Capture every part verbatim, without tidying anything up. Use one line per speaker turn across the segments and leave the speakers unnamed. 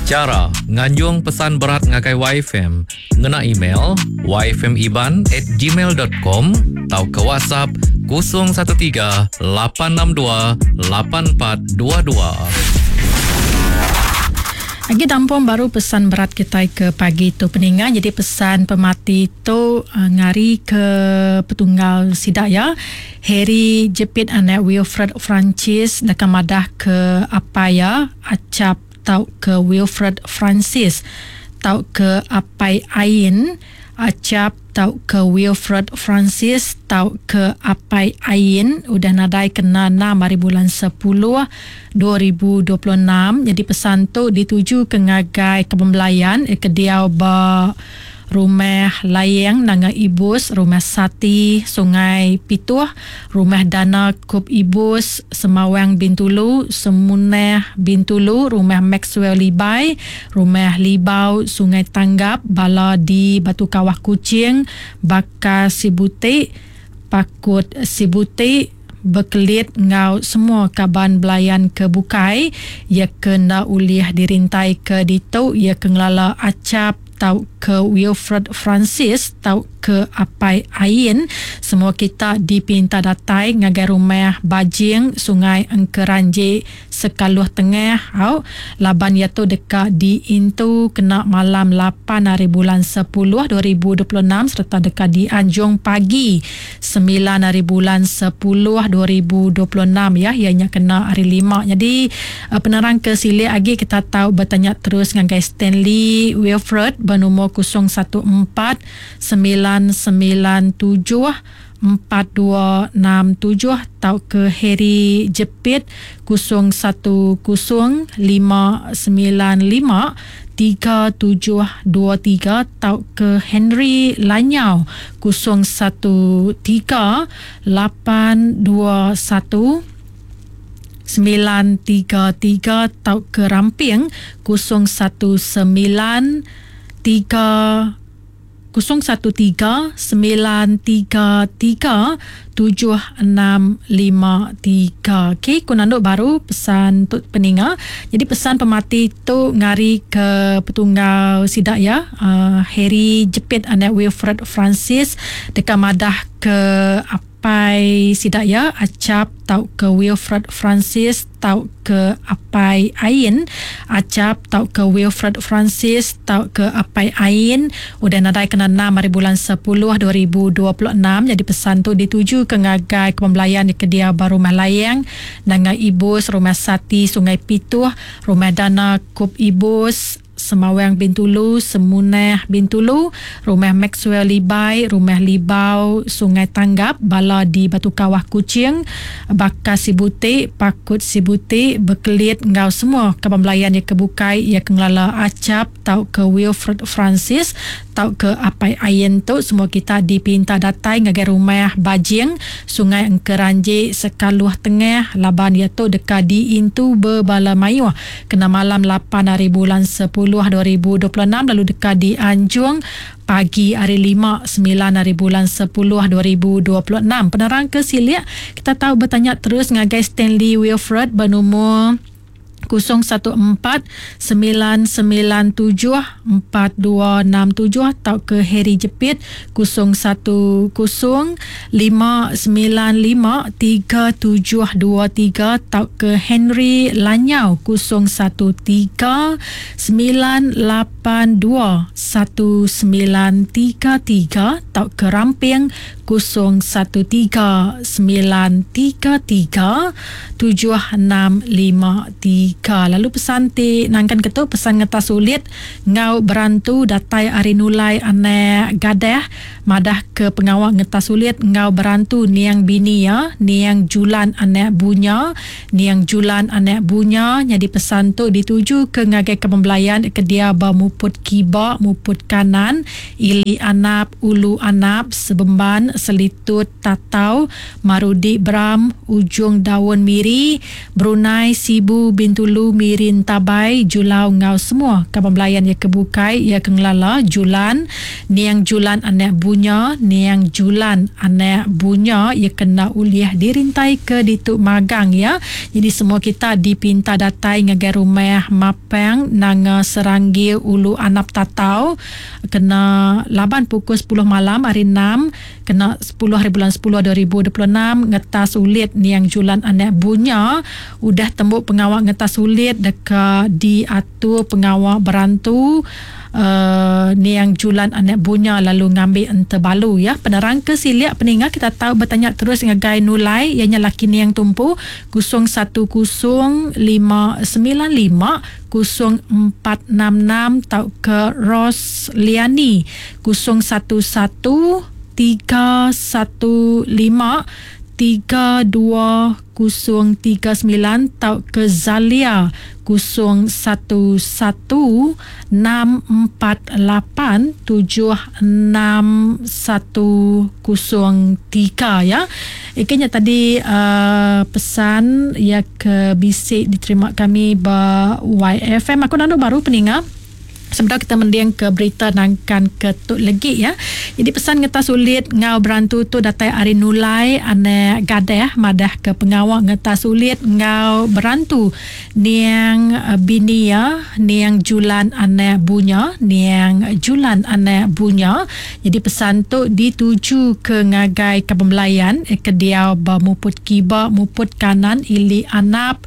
Cara nganjung pesan berat ngakai Y F M, ngena email y f m iban at gmail dot com atau ke WhatsApp kosong satu tiga lapan enam dua lapan empat dua dua.
Lagi dampung baru pesan berat kita ke pagi tu peningan. Jadi pesan pemati tu uh, ngari ke petunggal sidak ya. Harry jepit anak Wilfred Francis dekat madah ke apa ya. Acap tau ke Wilfred Francis. Tau ke apai ain. Acap tau ke Wilfred Francis. Tau ke apai ain. Udah nadai kena enam hari bulan sepuluh dua ribu dua puluh enam. Jadi pesan tu dituju ke ngagai kepembelayan ke dia ba rumah layang nanga ibus, rumah sati sungai Pituh, rumah dana Kub Ibus Semawang Bintulu, Semuneh Bintulu, rumah Maxwell Libai, rumah Libau Sungai Tanggap, bala di Batu Kawah Kucing, Baka Sibuti, Pakut Sibuti, Bekelit ngau semua kaban belayan ke Bukai, ia kena ulih dirintai ke Dito, ia kengelala acap tau ke Wilfred Francis, tau ke apai ain. Semua kita dipinta datai ngagai rumah Bajing Sungai Engkeranje Sekaluh Tengah. Au laban iaitu dekat di Intu kena malam lapan hari bulan sepuluh dua ribu dua puluh enam serta dekat di Anjung pagi sembilan hari bulan sepuluh dua ribu dua puluh enam ya, ianya kena hari lima. Jadi uh, penerang ke sili lagi kita tahu bertanya terus ngagai Stanley Wilfred bernomor kosong satu empat sembilan sembilan tujuh empat dua enam tujuh atau ke Harry Jepit kosong satu kosong lima sembilan lima tiga tujuh dua tiga atau ke Henry Lanyau kosong satu tiga lapan dua satu sembilan tiga tiga atau ke Ramping kosong satu sembilan tiga kosong satu tiga sembilan tiga tiga tujuh enam lima tiga. Okey, kunanduk baru pesan untuk peninga. Jadi pesan pemati tu ngari ke petunggal sidak ya. Uh, Harry jepit anak Wilfred Francis dekat madah ke apai sidak ya. Acap tau ke Wilfred Francis, tau ke apai ain. Acap tau ke Wilfred Francis, tau ke apai ain. Udah nadai kena enam hari bulan sepuluh dua ribu dua puluh enam. Jadi pesan tu dituju ke ngagai kepembelayan di kedia baru rumah layang nanga Ibus rumah sati Sungai Pituh, rumah dana Kub Ibus Semawang Bintulu, Semuneh Bintulu, rumah Maxwell Libai, rumah Libau Sungai Tanggap, bala di Batu Kawah Kucing, Baka Sibuti, Pakut Sibuti, Bekelit ngau semua kepembelayan yang kebukai ia kengelala acap tau ke Wilfred Francis, tau ke apai ain tu. Semua kita dipinta datai ngagai rumah Bajing Sungai Engkeranje Sekaluh Tengah, laban iaitu dekat di Intu Berbala Mayu kena malam lapan hari bulan sepuluh dua ribu dua puluh enam, lalu dekat di Anjung pagi hari lima sembilan hari bulan sepuluh dua ribu dua puluh enam. Penerang ke silia kita tahu bertanya terus ngagai Stanley Wilfred bernomor kosong satu empat sembilan sembilan tujuh empat dua enam tujuh atau ke Harry Jepit kosong satu kosong lima sembilan lima tiga tujuh dua tiga atau ke Henry Lanyau kosong satu tiga sembilan lapan dua satu sembilan tiga tiga atau ke Ramping kosong satu tiga sembilan tiga tiga tujuh enam lima tiga. Lalu pesan ti nangkan ketu pesan ngeta sulit ngau berantu datai ari nulai ane gadah madah ke pengawal ngeta sulit ngau berantu niang bini ya, niang julan anak bunya, niang julan anak bunya. Jadi pesan tu dituju ke ngagai kepembelayan ke dia ba muput kiba muput kanan ili anap ulu anap sebemban selitut tatau marudi bram ujung daun miri Brunei Sibu Bintulu Bintulu, Mirin, Tabai, Julau, ngau semua kaban belayan ya kebukai ya kenglala Julan, niang Julan anak bunya, niang Julan anak bunya ya kena uliah dirintai ke dituk magang ya. Jadi semua kita dipinta datai ngagai rumah mapang nang Seranggi Ulu Anap Tatau, kena laban pukul sepuluh malam hari enam, kena sepuluh hari bulan sepuluh dua ribu dua puluh enam, ngetas ulit niang Julan anak bunya udah tembuk pengawal ngetas ulit dekat diatur pengawal berantu uh, niang Julan anak bunya lalu ngambil ente balu ya. Penerang ke siliak peningat kita tahu bertanya terus ngagai nulai ianya laki niang tumpu kosong satu kosong lima sembilan lima kosong empat enam enam tau ke Rosliani kosong satu satu tiga satu lima tiga dua kosong tiga sembilan tau ke Zalia kosong satu satu enam empat lapan tujuh enam satu kosong tiga ya. Ikannya tadi uh, pesan ya ke bisik diterima kami ba Y F M. Aku nanu baru peningat sebentar kita mendiang ke berita nangkan ke Tuk Legit ya. Jadi pesan ngetas sulit ngau berantu tu datai ari nulai ane gadah madah ke pengawal ngetas sulit ngau berantu niang uh, bini ya, niang Julan ane bunya, niang Julan ane bunya. Jadi pesan tu dituju ke ngagai kepembelayan eh, ke dia ba muput kiba muput kanan ili anap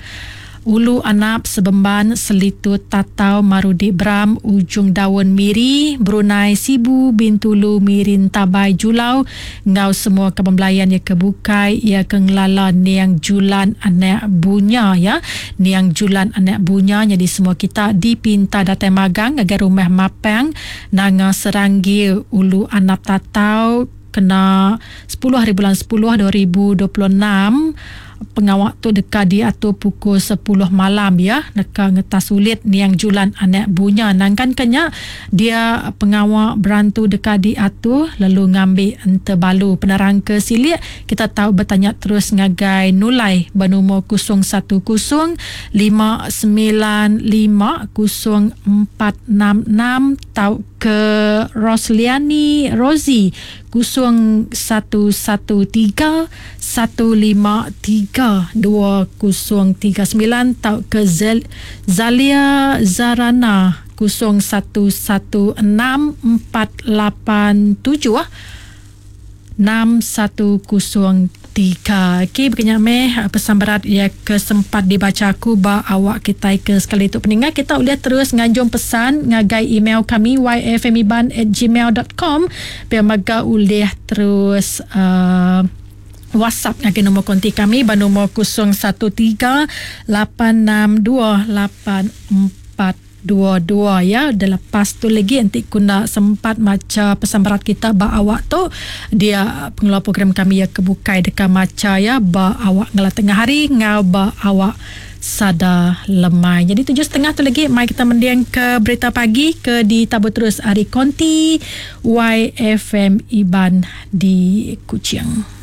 Ulu Anap, Sebemban, Selitut, Tatau, Marudi Bram, Ujung Daun Miri, Brunei, Sibu, Bintulu, Mirin, Tabai, Julau, ngau semua kepembelayan ya kebukai ya kenglala niang Julan anak bunya ya. Niang Julan anak bunya jadi semua kita dipinta datai magang agar rumah mapang nang Seranggi Ulu Anap Tatau kena sepuluh hari bulan sepuluh dua ribu dua puluh enam. Pengawal tu dekat diatur pukul sepuluh malam ya, dekat ngetas sulit niang Julan anak bunya nangkan kenya dia pengawal berantu dekat diatur lalu ngambil ente balu. Penerang ke silik kita tahu bertanya terus ngagai nulai bernomor kosong satu kosong lima sembilan lima kosong empat enam enam tahu ke Rosliani Rozi kosong satu satu tiga satu lima tiga dua kosong tiga sembilan tau ke Zel, Zalia Zarana kosong satu satu enam empat lapan tujuh enam satu kosong tiga. Okey, berkenyak meh pesan berat ya kesempat dibaca aku ba awak kita ke sekali itu peninggal. Kita boleh terus nganjung pesan ngagai email kami y f m iban at gmail dot com biar maga boleh terus uh, WhatsApp ngagai nombor konti kami ba nombor kosong satu tiga lapan enam dua lapan empat dua dua ya. Dah lepas tu lagi nanti kuna sempat maca pesan berat kita ba awak tu dia pengelola program kami ya kebukai dekat maca ya ba awak ngala tengah hari ngau ba awak sada lemai. Jadi tujuh setengah tu lagi mai kita mendiang ke berita pagi ke ditabur terus hari konti Y F M Iban di Kuching.